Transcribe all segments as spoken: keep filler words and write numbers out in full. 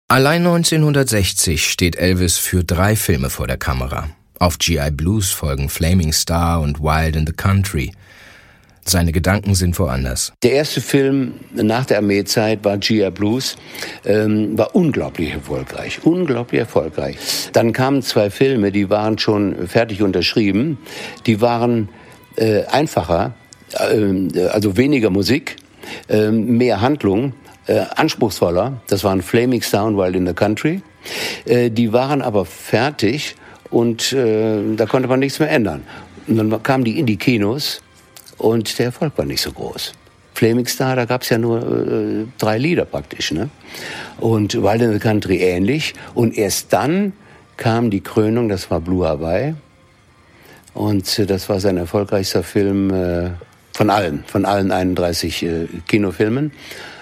Allein neunzehnhundertsechzig steht Elvis für drei Filme vor der Kamera. Auf G I Blues folgen Flaming Star und Wild in the Country. Seine Gedanken sind woanders. Der erste Film nach der Armeezeit war G I Blues, ähm, war unglaublich erfolgreich, unglaublich erfolgreich. Dann kamen zwei Filme, die waren schon fertig unterschrieben, die waren äh, einfacher, äh, also weniger Musik, äh, mehr Handlung, äh, anspruchsvoller. Das waren Flaming Star und Wild in the Country. Äh, die waren aber fertig und äh, da konnte man nichts mehr ändern. Und dann kamen die in die Kinos. Und der Erfolg war nicht so groß. Flaming Star, da gab es ja nur äh, drei Lieder praktisch, ne? Und Wild in the Country ähnlich. Und erst dann kam die Krönung, das war Blue Hawaii. Und äh, das war sein erfolgreichster Film äh, von allen, von allen einunddreißig äh, Kinofilmen.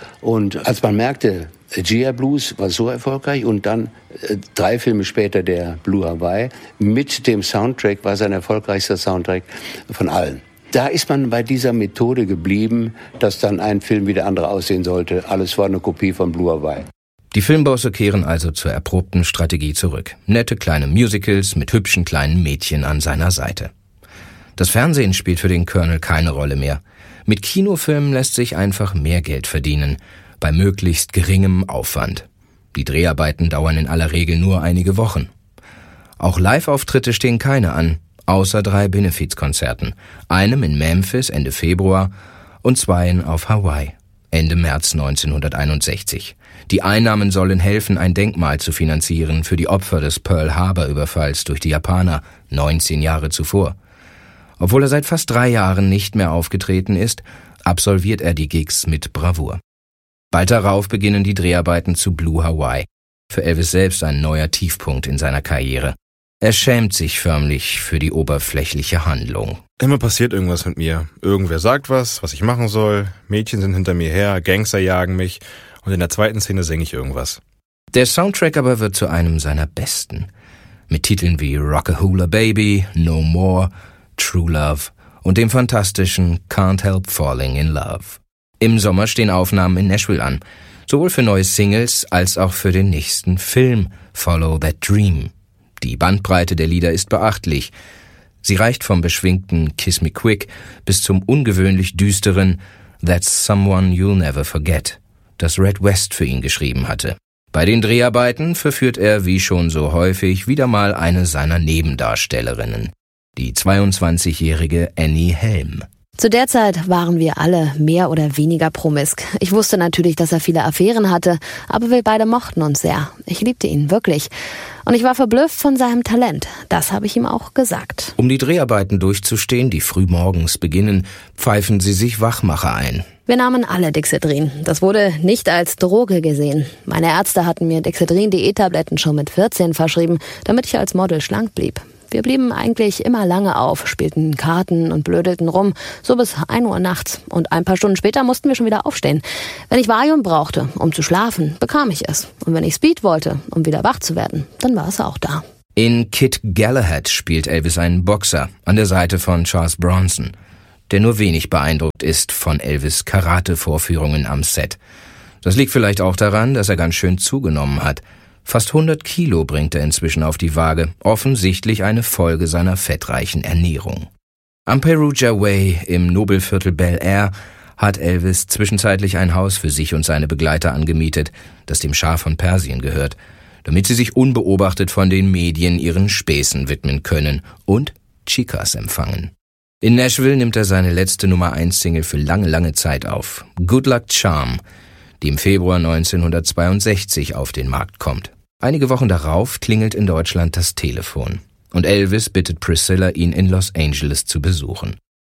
Und als man merkte, G I Blues war so erfolgreich und dann äh, drei Filme später der Blue Hawaii mit dem Soundtrack war sein erfolgreichster Soundtrack von allen. Da ist man bei dieser Methode geblieben, dass dann ein Film wie der andere aussehen sollte. Alles war eine Kopie von Blue Hawaii. Die Filmbosse kehren also zur erprobten Strategie zurück. Nette kleine Musicals mit hübschen kleinen Mädchen an seiner Seite. Das Fernsehen spielt für den Colonel keine Rolle mehr. Mit Kinofilmen lässt sich einfach mehr Geld verdienen, bei möglichst geringem Aufwand. Die Dreharbeiten dauern in aller Regel nur einige Wochen. Auch Live-Auftritte stehen keine an. Außer drei Benefizkonzerten, einem in Memphis Ende Februar und zweien auf Hawaii Ende März neunzehnhunderteinundsechzig. Die Einnahmen sollen helfen, ein Denkmal zu finanzieren für die Opfer des Pearl-Harbor-Überfalls durch die Japaner neunzehn Jahre zuvor. Obwohl er seit fast drei Jahren nicht mehr aufgetreten ist, absolviert er die Gigs mit Bravour. Bald darauf beginnen die Dreharbeiten zu Blue Hawaii. Für Elvis selbst ein neuer Tiefpunkt in seiner Karriere. Er schämt sich förmlich für die oberflächliche Handlung. Immer passiert irgendwas mit mir. Irgendwer sagt was, was ich machen soll. Mädchen sind hinter mir her, Gangster jagen mich. Und in der zweiten Szene singe ich irgendwas. Der Soundtrack aber wird zu einem seiner besten. Mit Titeln wie Rockahula Baby, No More, True Love und dem fantastischen Can't Help Falling in Love. Im Sommer stehen Aufnahmen in Nashville an. Sowohl für neue Singles als auch für den nächsten Film Follow That Dream. Die Bandbreite der Lieder ist beachtlich. Sie reicht vom beschwingten Kiss Me Quick bis zum ungewöhnlich düsteren That's Someone You'll Never Forget, das Red West für ihn geschrieben hatte. Bei den Dreharbeiten verführt er, wie schon so häufig, wieder mal eine seiner Nebendarstellerinnen, die zweiundzwanzigjährige Annie Helm. Zu der Zeit waren wir alle mehr oder weniger promisk. Ich wusste natürlich, dass er viele Affären hatte, aber wir beide mochten uns sehr. Ich liebte ihn, wirklich. Und ich war verblüfft von seinem Talent. Das habe ich ihm auch gesagt. Um die Dreharbeiten durchzustehen, die frühmorgens beginnen, pfeifen sie sich Wachmacher ein. Wir nahmen alle Dexedrin. Das wurde nicht als Droge gesehen. Meine Ärzte hatten mir Dexedrin-D E-Tabletten schon mit vierzehn verschrieben, damit ich als Model schlank blieb. Wir blieben eigentlich immer lange auf, spielten Karten und blödelten rum, so bis ein Uhr nachts. Und ein paar Stunden später mussten wir schon wieder aufstehen. Wenn ich Valium brauchte, um zu schlafen, bekam ich es. Und wenn ich Speed wollte, um wieder wach zu werden, dann war es auch da. In Kid Galahad spielt Elvis einen Boxer an der Seite von Charles Bronson, der nur wenig beeindruckt ist von Elvis' Karate-Vorführungen am Set. Das liegt vielleicht auch daran, dass er ganz schön zugenommen hat. Fast hundert Kilo bringt er inzwischen auf die Waage, offensichtlich eine Folge seiner fettreichen Ernährung. Am Perugia Way im Nobelviertel Bel Air hat Elvis zwischenzeitlich ein Haus für sich und seine Begleiter angemietet, das dem Schah von Persien gehört, damit sie sich unbeobachtet von den Medien ihren Späßen widmen können und Chicas empfangen. In Nashville nimmt er seine letzte Nummer eins Single für lange, lange Zeit auf, Good Luck Charm, die im Februar neunzehnhundertzweiundsechzig auf den Markt kommt. Einige Wochen darauf klingelt in Deutschland das Telefon und Elvis bittet Priscilla, ihn in Los Angeles zu besuchen.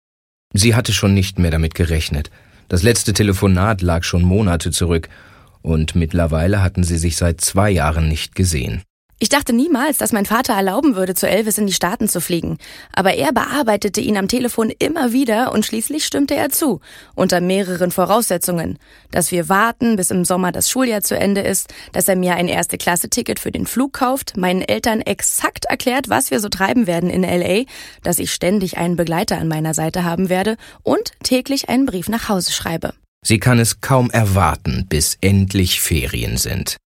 Sie hatte schon nicht mehr damit gerechnet. Das letzte Telefonat lag schon Monate zurück und mittlerweile hatten sie sich seit zwei Jahren nicht gesehen. Ich dachte niemals, dass mein Vater erlauben würde, zu Elvis in die Staaten zu fliegen. Aber er bearbeitete ihn am Telefon immer wieder und schließlich stimmte er zu. Unter mehreren Voraussetzungen. Dass wir warten, bis im Sommer das Schuljahr zu Ende ist, dass er mir ein Erste-Klasse-Ticket für den Flug kauft, meinen Eltern exakt erklärt, was wir so treiben werden in L A, dass ich ständig einen Begleiter an meiner Seite haben werde und täglich einen Brief nach Hause schreibe. Sie kann es kaum erwarten, bis endlich Ferien sind.